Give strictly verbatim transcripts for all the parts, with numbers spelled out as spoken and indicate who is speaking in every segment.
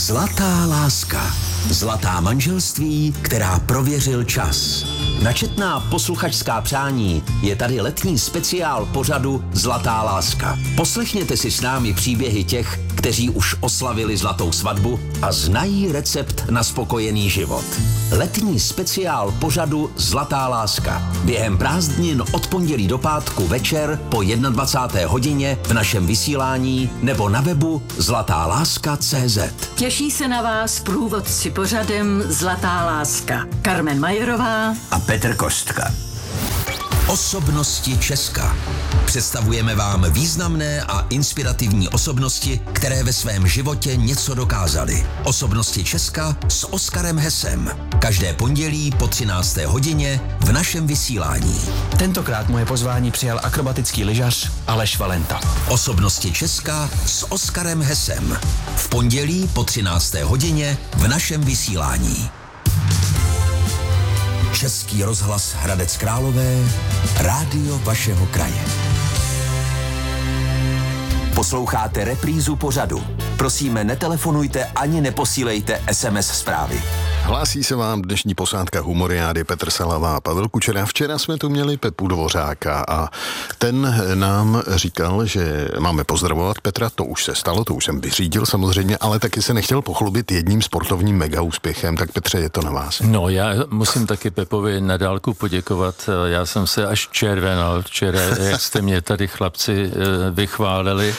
Speaker 1: Zlatá láska. Zlatá manželství, která prověřil čas. Na četná posluchačská přání je tady letní speciál pořadu Zlatá láska. Poslechněte si s námi příběhy těch, kteří už oslavili zlatou svatbu a znají recept na spokojený život. Letní speciál pořadu Zlatá láska. Během prázdnin od pondělí do pátku večer po dvacáté jedné hodině v našem vysílání nebo na webu zlatá láska tečka cé zet.
Speaker 2: Těší se na vás průvodci pořadem Zlatá láska. Carmen Majerová
Speaker 1: a Petr Kostka. Osobnosti Česka. Představujeme vám významné a inspirativní osobnosti, které ve svém životě něco dokázaly. Osobnosti Česka s Oskarem Hesem. Každé pondělí po třinácté hodině v našem vysílání.
Speaker 3: Tentokrát moje pozvání přijal akrobatický lyžař Aleš Valenta.
Speaker 1: Osobnosti Česka s Oskarem Hesem. V pondělí po třinácté hodině v našem vysílání. Český rozhlas Hradec Králové, rádio vašeho kraje. Posloucháte reprízu pořadu. Prosíme, netelefonujte ani neposílejte es em es zprávy.
Speaker 4: Hlásí se vám dnešní posádka Humoriády Petr Salava a Pavel Kučera. Včera jsme tu měli Pepu Dvořáka a ten nám říkal, že máme pozdravovat Petra, to už se stalo, to už jsem vyřídil samozřejmě, ale taky se nechtěl pochlubit jedním sportovním mega úspěchem, tak Petře, je to na vás.
Speaker 5: No, já musím taky Pepovi na dálku poděkovat, já jsem se až červenal včera, jak jste mě tady chlapci vychválili.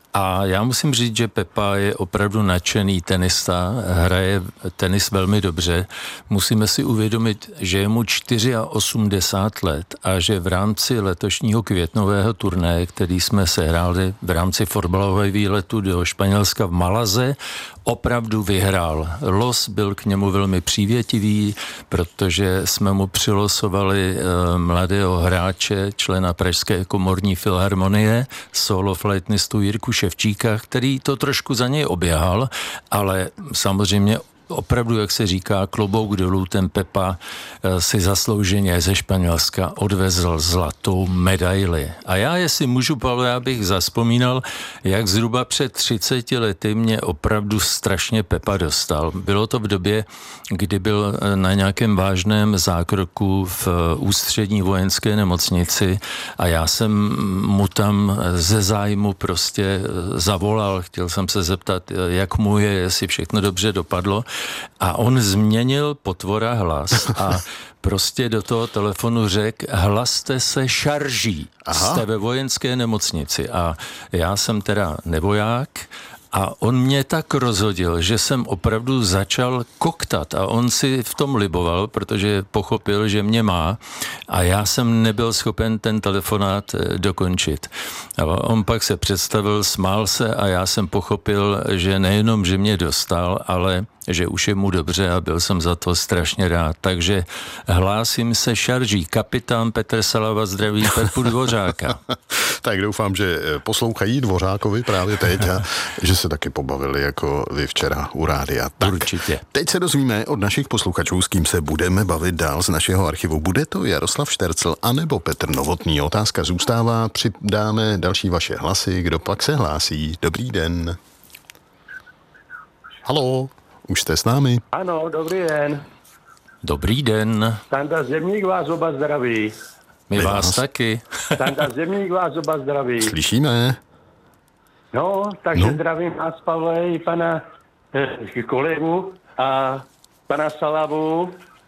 Speaker 5: A já musím říct, že Pepa je opravdu nadšený tenista, hraje tenis velmi dobře. Musíme si uvědomit, že je mu osmdesát čtyři let a že v rámci letošního květnového turnaje, který jsme sehráli v rámci fotbalového výletu do Španělska v Malaze, opravdu vyhrál. Los byl k němu velmi přívětivý, protože jsme mu přilosovali e, mladého hráče, člena Pražské komorní filharmonie, solo flétnistu Jirku Ševčíka, který to trošku za něj oběhal, ale samozřejmě opravdu, jak se říká, klobouk dolů, ten Pepa si zaslouženě ze Španělska odvezl zlatou medaili. A já, jestli můžu, Pavel, já bych zazpomínal, jak zhruba před třiceti lety mě opravdu strašně Pepa dostal. Bylo to v době, kdy byl na nějakém vážném zákroku v ústřední vojenské nemocnici a já jsem mu tam ze zájmu prostě zavolal. Chtěl jsem se zeptat, jak mu je, jestli všechno dobře dopadlo. A on změnil potvora hlas a prostě do toho telefonu řekl, hlaste se šarží. Aha. Jste ve vojenské nemocnici. A já jsem teda nevoják a on mě tak rozhodil, že jsem opravdu začal koktat a on si v tom liboval, protože pochopil, že mě má a já jsem nebyl schopen ten telefonát dokončit. A on pak se představil, smál se a já jsem pochopil, že nejenom, že mě dostal, ale že už je mu dobře a byl jsem za to strašně rád. Takže hlásím se šarží. Kapitán Petr Salava zdraví Pepu Dvořáka.
Speaker 4: Tak doufám, že poslouchají Dvořákovi právě teď a že se taky pobavili jako vy včera u rádia. Tak,
Speaker 5: určitě.
Speaker 4: Teď se dozvíme od našich posluchačů, s kým se budeme bavit dál z našeho archivu. Bude to Jaroslav Štercl anebo Petr Novotný? Otázka zůstává, přidáme další vaše hlasy. Kdo pak se hlásí? Dobrý den. Haló. Už jste s námi?
Speaker 6: Ano, dobrý den.
Speaker 5: Dobrý den.
Speaker 6: Standa Zemník vás oba zdraví.
Speaker 5: My, My vás, vás taky.
Speaker 6: Standa Zemník vás oba zdraví.
Speaker 4: Slyšíme.
Speaker 6: No, takže
Speaker 4: no.
Speaker 6: Zdravím vás, Pavle, i pana eh, kolegu a pana Salavu.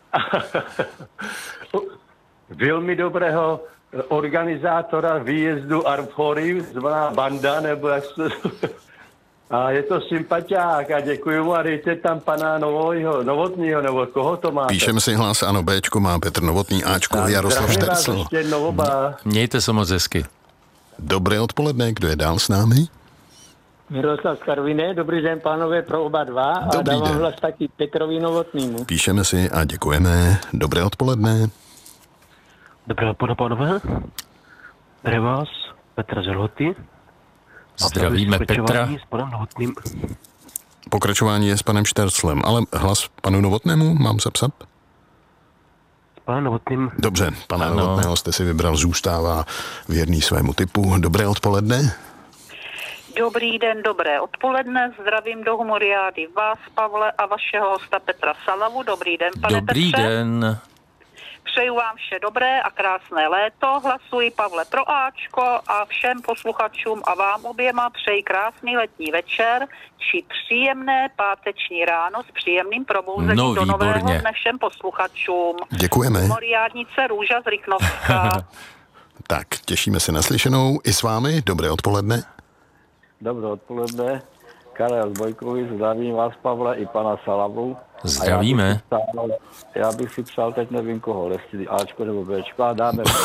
Speaker 6: Velmi dobrého organizátora výjezdu Arphory, zvaná Banda, nebo jak se... A je to sympatiák a děkuji mu a dejte tam pana Novojho, Novotnýho, nebo koho to máte?
Speaker 4: Píšeme si hlas, ano, Bčko má Petr Novotný, Ačko tak, Jaroslav Štercl.
Speaker 5: Mějte se moc hezky.
Speaker 4: Dobré odpoledne, kdo je dál s námi?
Speaker 7: Miroslav z Karviné, dobrý den pánové pro oba dva a
Speaker 4: dobrý
Speaker 7: dávám
Speaker 4: den.
Speaker 7: hlas taky Petrovi Novotnýmu.
Speaker 4: Píšeme si a děkujeme. Dobré odpoledne.
Speaker 8: Dobré odpoledne, pánové. Zdravím vás, Petra z Lhoty.
Speaker 5: Zdravíme Petra.
Speaker 8: S panem Novotným.
Speaker 4: Pokračování je s panem Šterclem, ale hlas panu Novotnému mám zapsat?
Speaker 8: S panem Novotným.
Speaker 4: Dobře, pana ano. Novotného jste si vybral, zůstává věrný svému typu. Dobré odpoledne.
Speaker 9: Dobrý den, dobré odpoledne, zdravím do Humoriády vás, Pavle, a vašeho hosta Petra Salavu. Dobrý den, pane
Speaker 5: Dobrý
Speaker 9: Petře.
Speaker 5: den.
Speaker 9: Přeju vám vše dobré a krásné léto. Hlasuji, Pavle, pro Ačko a všem posluchačům a vám oběma přeji krásný letní večer či příjemné páteční ráno s příjemným probouzením
Speaker 5: No,
Speaker 9: do nového
Speaker 5: výborně.
Speaker 9: dne všem posluchačům.
Speaker 4: Děkujeme.
Speaker 9: Humoriádnice Růža z Rychnovska.
Speaker 4: Tak, těšíme se na slyšenou i s vámi. Dobré odpoledne.
Speaker 6: Dobré odpoledne. Karel Bojkovič, zdravím vás, Pavle, i pana Salavu.
Speaker 5: Zdravíme.
Speaker 6: A já bych si přál, já bych si přál teď nevím koho, jestli Ačko nebo Bčko, a dáme